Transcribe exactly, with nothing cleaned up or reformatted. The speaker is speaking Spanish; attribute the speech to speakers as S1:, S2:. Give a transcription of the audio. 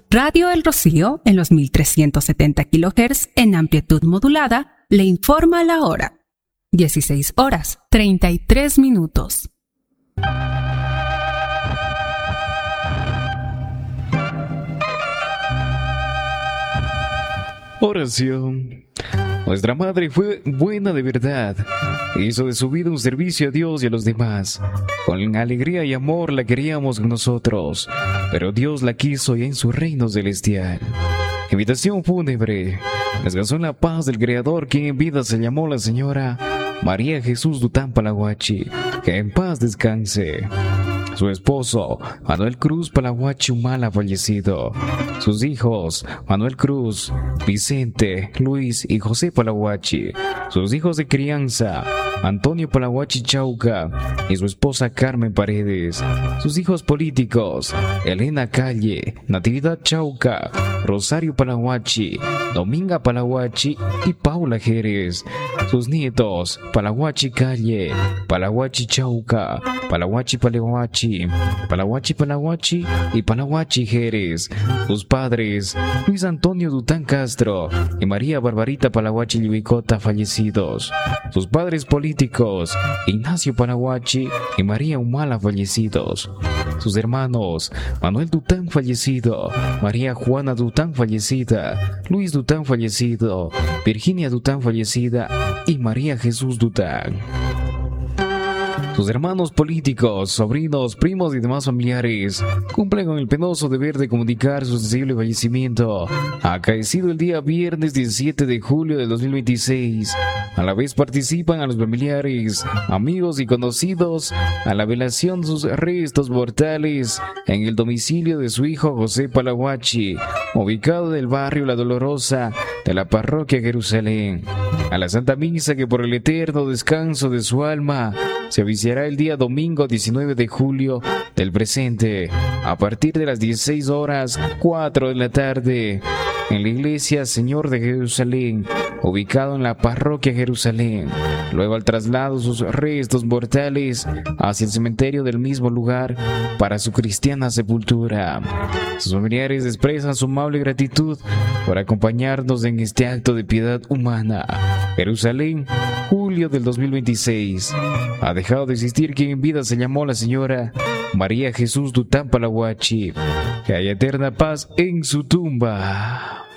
S1: Radio El Rocío, en los mil trescientos setenta kilohertz en amplitud modulada, le informa la hora. dieciséis horas, treinta y tres minutos.
S2: Oración. Nuestra madre fue buena de verdad. Hizo de su vida un servicio a Dios y a los demás. Con alegría y amor la queríamos nosotros, pero Dios la quiso ya en su reino celestial. Invitación fúnebre. Descansó en la paz del Creador, quien en vida se llamó la señora María Jesús Dután Palahuachi. Que en paz descanse. Su esposo, Manuel Cruz Palahuachi Humala, fallecido. Sus hijos, Manuel Cruz, Vicente, Luis y José Palahuachi. Sus hijos de crianza, Antonio Palahuachi Chauca y su esposa Carmen Paredes. Sus hijos políticos, Elena Calle, Natividad Chauca, Rosario Palahuachi, Dominga Palahuachi y Paula Jerez. Sus nietos, Palahuachi Calle, Palahuachi Chauca, Palahuachi Palahuachi, Palahuachi Palahuachi y Palahuachi Jerez. Sus padres, Luis Antonio Dután Castro y María Barbarita Palahuachi Lluvicota, fallecidos. Sus padres políticos, Ignacio Palahuachi y María Humala, fallecidos. Sus hermanos, Manuel Dután, fallecido, María Juana Dután, fallecida, Luis Dután, fallecido, Virginia Dután, fallecida y María Jesús Dután. Sus hermanos políticos, sobrinos, primos y demás familiares cumplen con el penoso deber de comunicar su sensible fallecimiento, acaecido el día viernes diecisiete de julio de dos mil veintiséis. A la vez participan a los familiares, amigos y conocidos a la velación de sus restos mortales en el domicilio de su hijo José Palahuachi, ubicado en el barrio La Dolorosa de la parroquia Jerusalén. A la Santa Misa, que por el eterno descanso de su alma se oficiará el día domingo diecinueve de julio del presente, a partir de las dieciséis horas cuatro de la tarde, en la iglesia Señor de Jerusalén, ubicado en la parroquia Jerusalén. Luego, al traslado sus restos mortales hacia el cementerio del mismo lugar para su cristiana sepultura. Sus familiares expresan su amable gratitud por acompañarnos en este acto de piedad humana. Jerusalén, julio del dos mil veintiséis. Ha dejado de existir quien en vida se llamó la señora María Jesús Dután Palahuachi. Que haya eterna paz en su tumba.